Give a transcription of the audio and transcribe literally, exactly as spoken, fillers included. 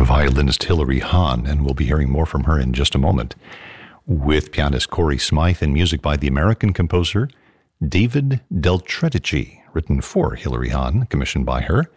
violinist Hilary Hahn, and we'll be hearing more from her in just a moment, with pianist Corey Smythe and music by the American composer David Del Tredici, written for Hilary Hahn, commissioned by her.